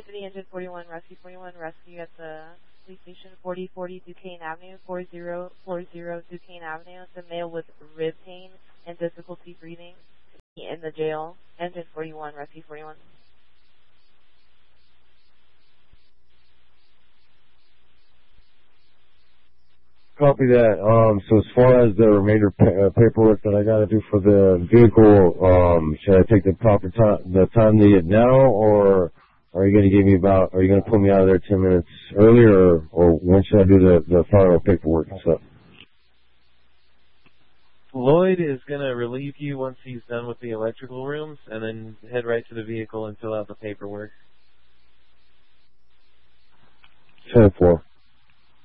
City Engine 41, rescue at the police station, 4040 Duquesne Avenue, 4040 Duquesne Avenue. It's a male with rib pain and difficulty breathing in the jail. Engine 41, rescue 41. Copy that. So as far as the remainder paperwork that I got to do for the vehicle, should I take the time needed now, or are you going to give me are you going to put me out of there 10 minutes earlier, or when should I do the final paperwork and stuff? Lloyd is going to relieve you once he's done with the electrical rooms, and then head right to the vehicle and fill out the paperwork. 10-4.